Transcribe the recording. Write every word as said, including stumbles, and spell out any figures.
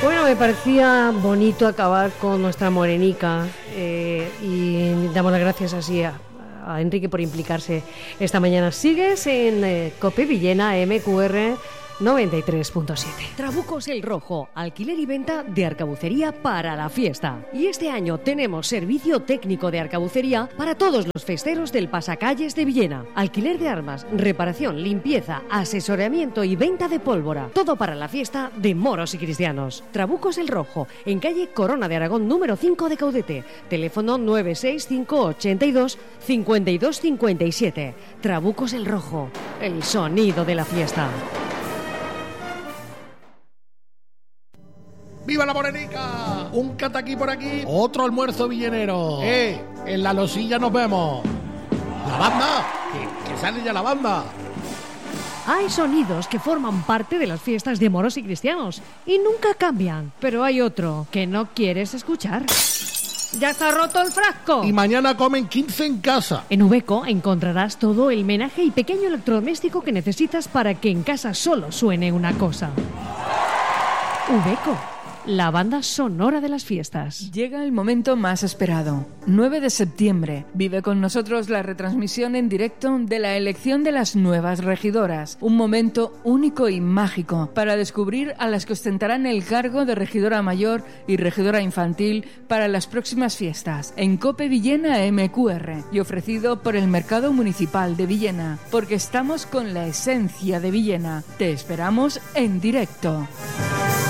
Bueno, me parecía bonito acabar con nuestra morenica eh, y damos las gracias así a, a Enrique por implicarse esta mañana. Sigues en eh, COPE Villena M Q R noventa y tres punto siete. Trabucos El Rojo, alquiler y venta de arcabucería para la fiesta. Y este año tenemos servicio técnico de arcabucería para todos los festeros del Pasacalles de Villena. Alquiler de armas, reparación, limpieza, asesoramiento y venta de pólvora. Todo para la fiesta de moros y cristianos. Trabucos El Rojo, en calle Corona de Aragón número cinco de Caudete. Teléfono nueve seis cinco ocho dos cinco dos cinco siete. Trabucos El Rojo, el sonido de la fiesta. ¡Viva la morenica! Un cataquí por aquí, otro almuerzo villenero. ¡Eh! En la losilla nos vemos. ¡La banda! ¡Que, que sale ya la banda! Hay sonidos que forman parte de las fiestas de moros y cristianos y nunca cambian, pero hay otro que no quieres escuchar. ¡Ya está roto el frasco! Y mañana comen quince en casa. En Ubeco encontrarás todo el menaje y pequeño electrodoméstico que necesitas para que en casa solo suene una cosa. Ubeco, la banda sonora de las fiestas. Llega el momento más esperado. nueve de septiembre. Vive con nosotros la retransmisión en directo de la elección de las nuevas regidoras. Un momento único y mágico para descubrir a las que ostentarán el cargo de regidora mayor y regidora infantil para las próximas fiestas. En COPE Villena M Q R y ofrecido por el Mercado Municipal de Villena. Porque estamos con la esencia de Villena. Te esperamos en directo.